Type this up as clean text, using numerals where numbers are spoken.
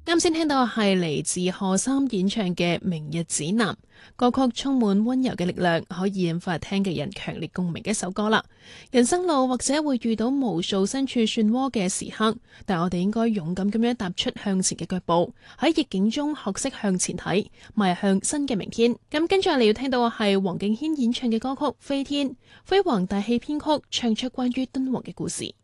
啱先聽到係嚟自賀三演唱嘅《明日指南》，歌曲充滿溫柔嘅力量，可以引發聽嘅人強烈共鳴嘅一首歌啦。人生路或者會遇到無數身處漩渦嘅時刻，但我哋應該勇敢咁樣踏出向前嘅腳步，喺逆境中學識向前睇，邁向新嘅明天。咁跟住你要聽到嘅係黃敬軒演唱嘅歌曲《飛天》，飛黃大氣編曲，唱出關於敦煌嘅故事。